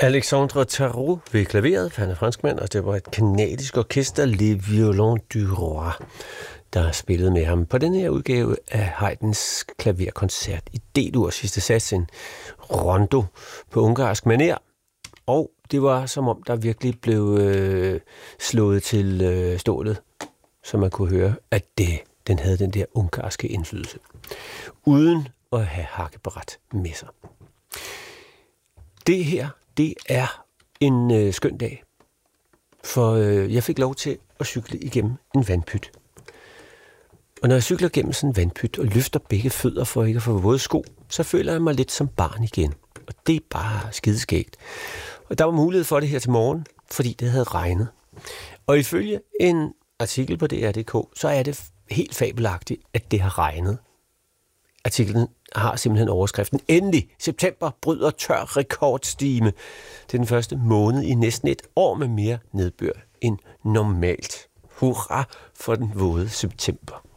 Alexandre Tarot ved klaveret, han er franskmand, og det var et kanadisk orkester, Les Violons du Roi, der spillede med ham på den her udgave af Haydns klaverkoncert i D-dur, sidste sats, en rondo på ungarsk manér. Og det var som om, der virkelig blev slået til stålet, så man kunne høre, at den havde den der ungarske indflydelse, uden at have hakkebræt med sig. Det her, det er en skøn dag, for jeg fik lov til at cykle igennem en vandpyt. Og når jeg cykler gennem sådan en vandpyt og løfter begge fødder for ikke at få våde sko, så føler jeg mig lidt som barn igen. Og det er bare skideskægt. Og der var mulighed for det her til morgen, fordi det havde regnet. Og ifølge en artikel på DR.dk, så er det helt fabelagtigt, at det har regnet. Artiklen har simpelthen overskriften: Endelig! September bryder tør rekordstime. Det er den første måned i næsten et år med mere nedbør end normalt. Hurra for den våde september.